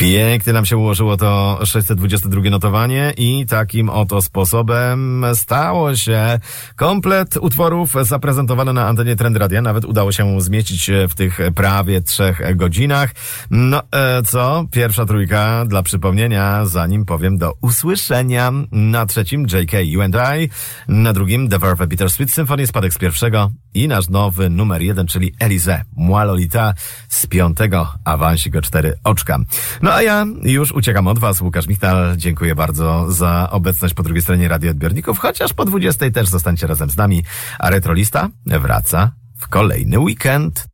Pięknie nam się ułożyło to 622 notowanie i takim oto sposobem stało się komplet utworów zaprezentowany na antenie Trend Radia. Nawet udało się zmieścić w tych prawie 3 godzinach. No co? Pierwsza trójka dla przypomnienia, zanim powiem do usłyszenia. Na trzecim JK You and I, na drugim The Verve Bittersweet Symphony, spadek z pierwszego i nasz nowy numer 1, czyli Elise Moi Lolita z 5. awansik o 4 oczka. No a ja już uciekam od was, Łukasz Michtal. Dziękuję bardzo za obecność po drugiej stronie radioodbiorników, chociaż po 20 też zostańcie razem z nami, a Retrolista wraca w kolejny weekend.